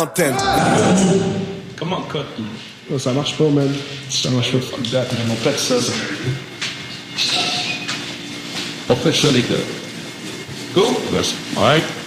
Antenne. Comment cut? Oh, ça marche pas, man. Ça marche pas. Fuck that, man. On fait ça. On fait ça, les gars. Cool? Yes. All right.